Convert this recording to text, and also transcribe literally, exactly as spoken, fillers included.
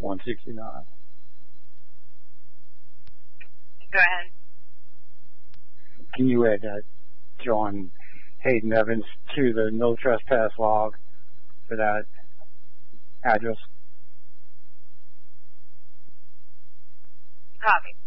one sixty-nine. Go ahead. Can you add that John Hayden Evans to the no trespass log for that address? Copy.